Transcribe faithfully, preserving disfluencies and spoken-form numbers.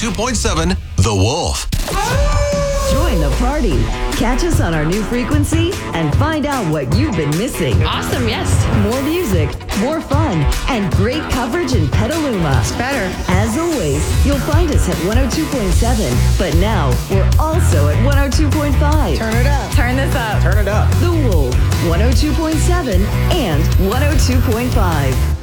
two point seven The Wolf. Join the party. Catch us on our new frequency and find out what you've been missing. Awesome, yes. More music, more fun, and great coverage in Petaluma. It's better. As always, you'll find us at one oh two point seven, but now we're also at one oh two point five. Turn it up. Turn this up. Turn it up. The Wolf, one oh two point seven and one oh two point five.